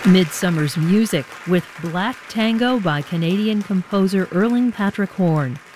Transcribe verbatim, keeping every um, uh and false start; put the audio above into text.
Midsummer's Music with Black Tango by Canadian composer Erling Patrick Horn.